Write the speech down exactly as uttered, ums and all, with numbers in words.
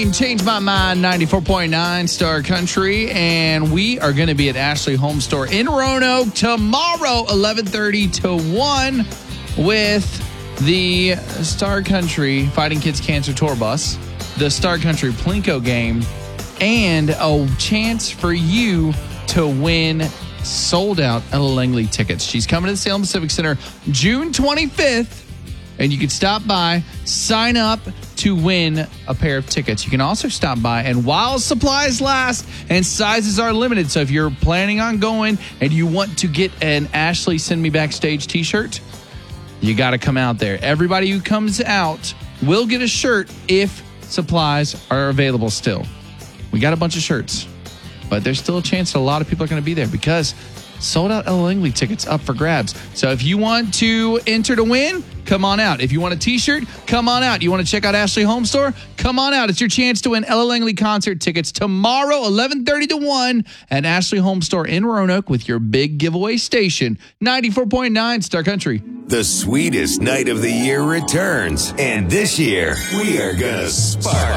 morning. Change My Mind, ninety-four point nine Star Country. And we are going to be at Ashley Home Store in Roanoke tomorrow, eleven thirty to one, with the Star Country Fighting Kids Cancer Tour Bus, the Star Country Plinko game, and a chance for you to win sold-out Ella Langley tickets. She's coming to the Salem Civic Center June twenty-fifth. And you can stop by, sign up to win a pair of tickets. You can also stop by, and while supplies last and sizes are limited, so if you're planning on going and you want to get an Ashley Send Me Backstage t-shirt, you got to come out there. Everybody who comes out will get a shirt if supplies are available still. We got a bunch of shirts, but there's still a chance that a lot of people are going to be there because sold out Ella Langley tickets up for grabs. So if you want to enter to win, come on out. If you want a t-shirt, come on out. You want to check out Ashley Home Store? Come on out. It's your chance to win Ella Langley concert tickets tomorrow, eleven thirty to one at Ashley Home Store in Roanoke with your big giveaway station, ninety-four point nine Star Country. The sweetest night of the year returns, and this year we are gonna spark.